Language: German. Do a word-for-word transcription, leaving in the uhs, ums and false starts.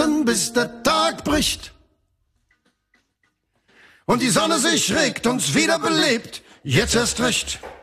warten, bis der Tag bricht und die Sonne sich regt, uns wieder belebt. Jetzt erst recht.